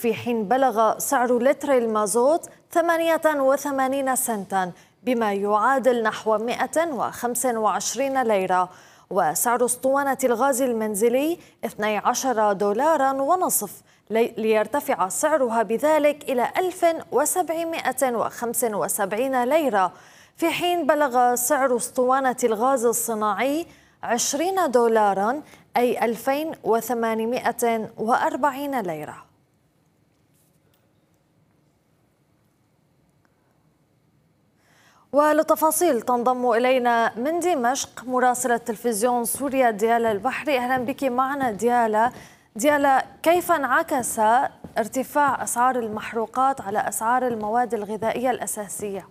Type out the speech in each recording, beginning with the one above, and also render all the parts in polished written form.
في حين بلغ سعر لتر المازوت 88 سنتا بما يعادل نحو 125 ليرة، وسعر اسطوانة الغاز المنزلي 12 دولارا ونصف، ليرتفع سعرها بذلك إلى 1775 ليرة، في حين بلغ سعر اسطوانة الغاز الصناعي 20 دولارا أي 2840 ليرة. ولتفاصيل تنضم إلينا من دمشق مراسلة تلفزيون سوريا ديالا البحري. أهلا بك معنا ديالا، كيف انعكس ارتفاع أسعار المحروقات على أسعار المواد الغذائية الأساسية؟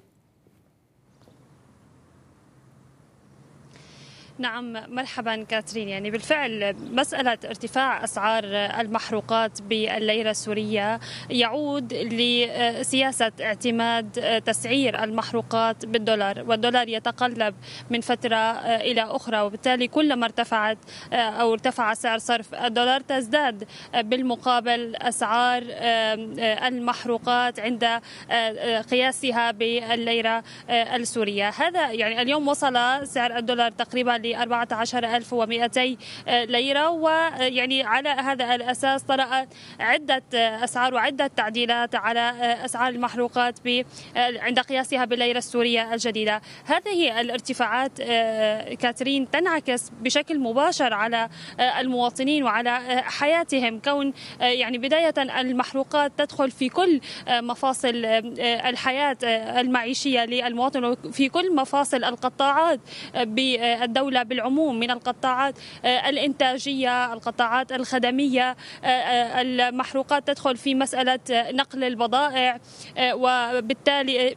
نعم، مرحبا كاترين. يعني بالفعل مسألة ارتفاع أسعار المحروقات بالليرة السورية يعود لسياسة اعتماد تسعير المحروقات بالدولار، والدولار يتقلب من فترة إلى أخرى، وبالتالي كلما ارتفعت أو ارتفع سعر صرف الدولار تزداد بالمقابل أسعار المحروقات عند قياسها بالليرة السورية. هذا يعني اليوم وصل سعر الدولار تقريبا 14,200 ليرة، ويعني على هذا الأساس طرأت عدة أسعار وعدة تعديلات على أسعار المحروقات عند قياسها بالليرة السورية الجديدة. هذه الارتفاعات كاترين تنعكس بشكل مباشر على المواطنين وعلى حياتهم، كون يعني بداية المحروقات تدخل في كل مفاصل الحياة المعيشية للمواطن وفي كل مفاصل القطاعات بالدولة بالعموم، من القطاعات الإنتاجية، القطاعات الخدمية. المحروقات تدخل في مسألة نقل البضائع، وبالتالي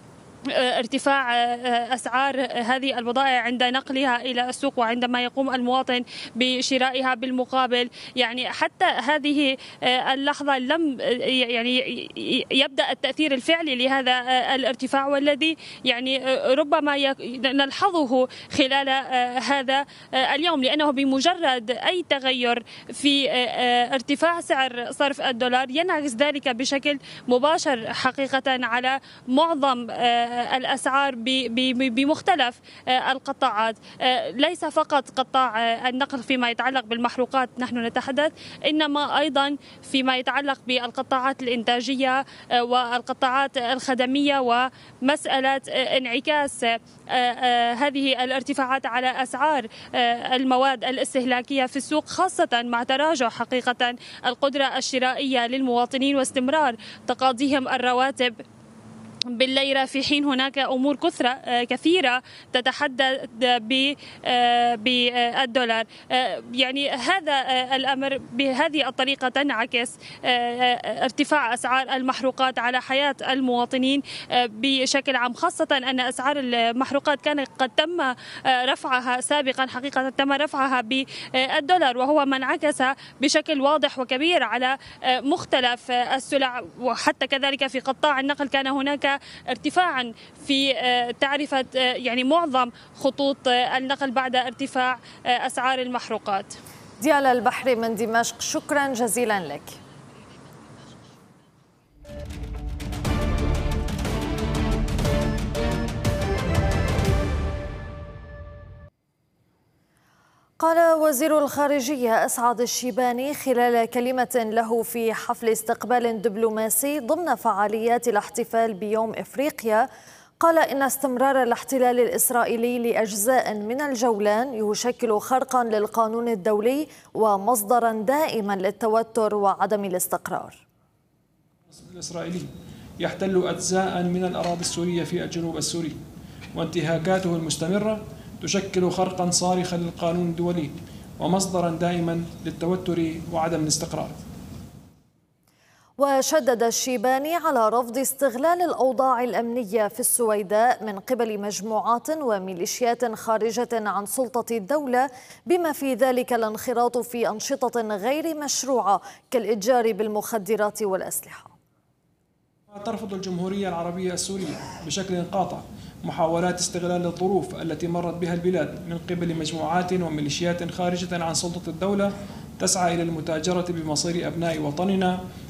ارتفاع أسعار هذه البضائع عند نقلها إلى السوق وعندما يقوم المواطن بشرائها بالمقابل. يعني حتى هذه اللحظة لم يعني يبدأ التأثير الفعلي لهذا الارتفاع، والذي يعني ربما نلحظه خلال هذا اليوم، لأنه بمجرد أي تغير في ارتفاع سعر صرف الدولار ينعكس ذلك بشكل مباشر حقيقة على معظم الأسعار بمختلف القطاعات، ليس فقط قطاع النقل فيما يتعلق بالمحروقات نحن نتحدث، إنما أيضا فيما يتعلق بالقطاعات الإنتاجية والقطاعات الخدمية، ومسألة انعكاس هذه الارتفاعات على أسعار المواد الاستهلاكية في السوق، خاصة مع تراجع حقيقة القدرة الشرائية للمواطنين واستمرار تقاضيهم الرواتب بالليرة، في حين هناك أمور كثيرة تتحدث بالدولار. يعني هذا الأمر بهذه الطريقة تنعكس ارتفاع أسعار المحروقات على حياة المواطنين بشكل عام، خاصة أن أسعار المحروقات كان قد تم رفعها سابقا، حقيقة تم رفعها بالدولار، وهو ما انعكس بشكل واضح وكبير على مختلف السلع، وحتى كذلك في قطاع النقل كان هناك ارتفاعا في تعرفة يعني معظم خطوط النقل بعد ارتفاع أسعار المحروقات. ديالا البحري من دمشق، شكرا جزيلا لك. قال وزير الخارجية أسعد الشيباني خلال كلمة له في حفل استقبال دبلوماسي ضمن فعاليات الاحتفال بيوم إفريقيا، قال إن استمرار الاحتلال الإسرائيلي لأجزاء من الجولان يشكل خرقا للقانون الدولي ومصدرا دائما للتوتر وعدم الاستقرار. الإسرائيلي يحتل أجزاء من الأراضي السورية في الجنوب السوري، وانتهاكاته المستمرة تشكل خرقا صارخا للقانون الدولي ومصدرا دائما للتوتر وعدم الاستقرار. وشدد الشيباني على رفض استغلال الأوضاع الأمنية في السويداء من قبل مجموعات وميليشيات خارجة عن سلطة الدولة، بما في ذلك الانخراط في أنشطة غير مشروعة كالإتجار بالمخدرات والأسلحة. ترفض الجمهورية العربية السورية بشكل قاطع محاولات استغلال الظروف التي مرت بها البلاد من قبل مجموعات وميليشيات خارجة عن سلطة الدولة تسعى إلى المتاجرة بمصير أبناء وطننا